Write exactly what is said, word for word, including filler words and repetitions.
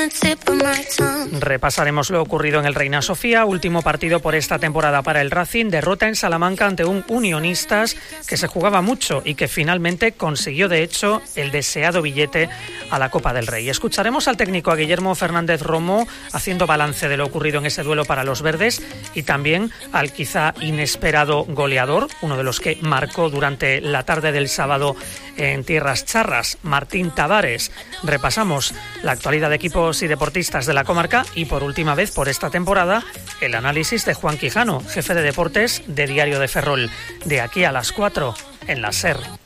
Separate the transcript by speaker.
Speaker 1: Repasaremos lo ocurrido en el Reina Sofía, último partido por esta temporada para el Racing, derrota en Salamanca ante un Unionistas que se jugaba mucho y que finalmente consiguió de hecho el deseado billete a la Copa del Rey. Escucharemos al técnico, a Guillermo Fernández Romo, haciendo balance de lo ocurrido en ese duelo para los verdes, y también al quizá inesperado goleador, uno de los que marcó durante la tarde del sábado en Tierras Charras, Martín Tavares. Repasamos la actualidad de equipos y deportistas de la comarca y por última vez por esta temporada el análisis de Juan Quijano, jefe de deportes de Diario de Ferrol. De aquí a las cuatro en la SER.